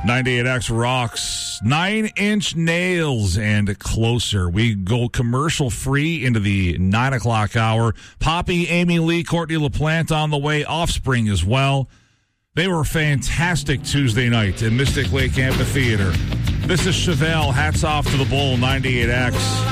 98X rocks 9 Inch Nails and Closer. We go commercial free into the 9 o'clock hour. Poppy, Amy Lee, Courtney LaPlante on the way. Offspring as well. They were fantastic Tuesday night in Mystic Lake Amphitheater. This is Chevelle. Hats off to the Bull, 98X.